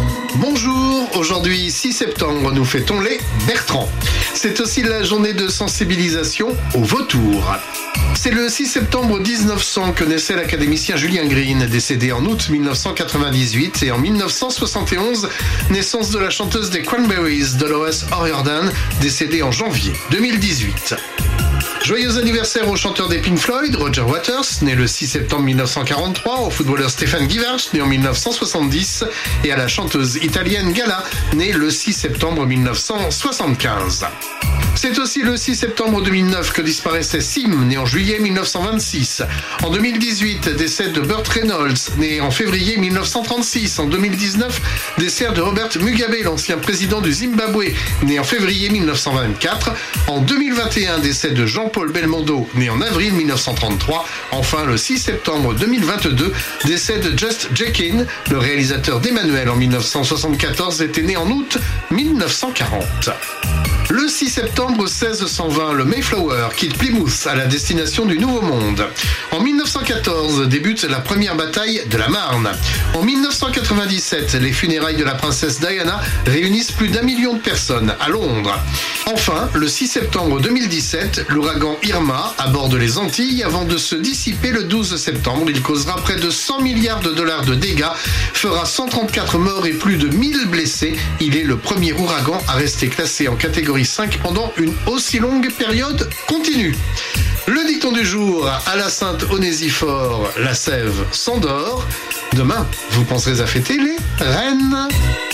Bonjour, aujourd'hui 6 septembre, nous fêtons les Bertrands. C'est aussi la journée de sensibilisation au vautour. C'est le 6 septembre 1900 que naissait l'académicien Julien Green, décédé en août 1998, et en 1971, naissance de la chanteuse des Cranberries, Dolores O'Riordan, décédée en janvier 2018. Joyeux anniversaire au chanteur des Pink Floyd, Roger Waters, né le 6 septembre 1943, au footballeur Stefan Givarch, né en 1970, et à la chanteuse italienne Gala, née le 6 septembre 1975. C'est aussi le 6 septembre 2009 que disparaissait Sim, né en juillet 1926. En 2018, décès de Burt Reynolds, né en février 1936. En 2019, décès de Robert Mugabe, l'ancien président du Zimbabwe, né en février 1924. En 2021, décès de Jean-Paul Belmondo, né en avril 1933. Enfin, le 6 septembre 2022, décès de Just Jekin, le réalisateur d'Emmanuel en 1974, était né en août 1940. Le 6 septembre 1620, le Mayflower quitte Plymouth à la destination du Nouveau Monde. En 1914 débute la première bataille de la Marne. En 1997, les funérailles de la princesse Diana réunissent plus d'1 million de personnes à Londres. Enfin, le 6 septembre 2017, l'ouragan Irma aborde les Antilles avant de se dissiper le 12 septembre. Il causera près de 100 milliards de dollars de dégâts, fera 134 morts et plus de 1000 blessés. Il est le premier ouragan à rester classé en catégorie 5 pendant une aussi longue période continue. Le dicton du jour, à la Sainte Onésiphore, la sève s'endort. Demain, vous penserez à fêter les reines.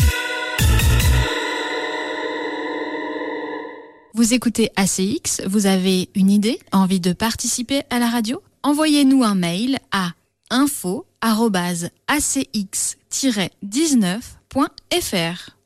Vous écoutez ACX, vous avez une idée, envie de participer à la radio ? Envoyez-nous un mail à info@acx-19.fr.